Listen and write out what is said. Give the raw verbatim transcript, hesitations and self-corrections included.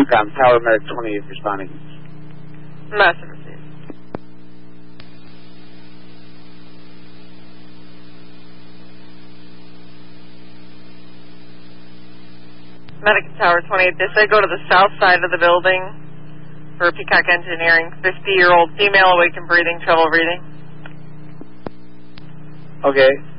TRANSCOM, Tower Medic twenty-eight responding. Message received. Medic Tower twenty-eight, they say go to the south side of the building for Peacock Engineering. fifty-year-old female, awake and breathing, trouble breathing. Okay.